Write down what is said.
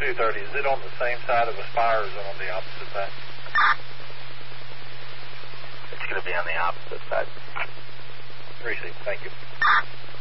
230, is it on the same side of a spire or is it on the opposite side? It's going to be on the opposite side. Receive, thank you.